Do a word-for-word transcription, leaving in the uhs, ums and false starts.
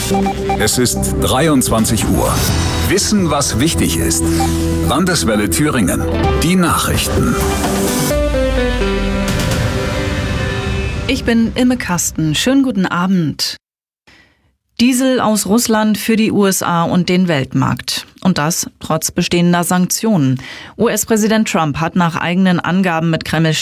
Es ist dreiundzwanzig Uhr. Wissen, was wichtig ist. Landeswelle Thüringen. Die Nachrichten. Ich bin Imme Kasten. Schönen guten Abend. Diesel aus Russland für die U S A und den Weltmarkt. Und das trotz bestehender Sanktionen. U S-Präsident Trump hat nach eigenen Angaben mit Kreml